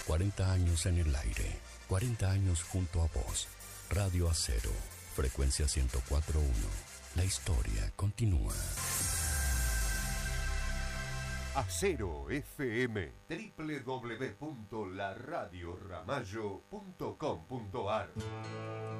40 años en el aire, 40 años junto a vos. Radio Acero, frecuencia 104.1. La historia continúa. Acero FM, www.laradioramallo.com.ar.